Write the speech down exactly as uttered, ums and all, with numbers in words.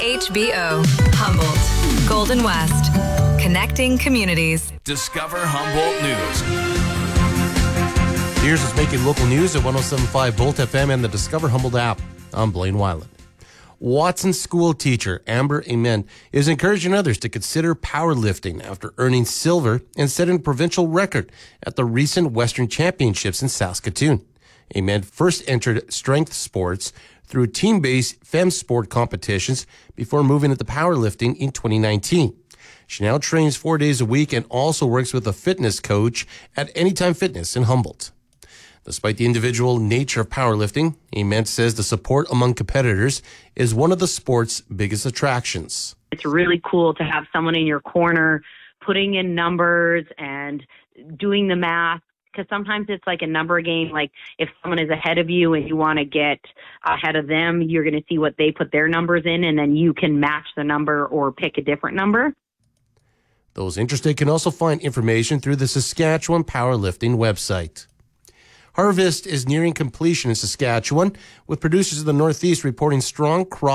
H B O, Humboldt, Golden West, connecting communities. Discover Humboldt News. Here's what's making local news at one oh seven point five Bolt F M and the Discover Humboldt app. I'm Blaine Weiland. Watson school teacher Amber Ament is encouraging others to consider powerlifting after earning silver and setting a provincial record at the recent Western Championships in Saskatoon. Ament first entered strength sports through team-based fem sport competitions before moving into powerlifting in twenty nineteen. She now trains four days a week and also works with a fitness coach at Anytime Fitness in Humboldt. Despite the individual nature of powerlifting, Ament says the support among competitors is one of the sport's biggest attractions. It's really cool to have someone in your corner putting in numbers and doing the math, because sometimes it's like a number game. Like if someone is ahead of you and you want to get ahead of them, you're going to see what they put their numbers in, and then you can match the number or pick a different number. Those interested can also find information through the Saskatchewan Powerlifting website. Harvest is nearing completion in Saskatchewan, with producers of the Northeast reporting strong crop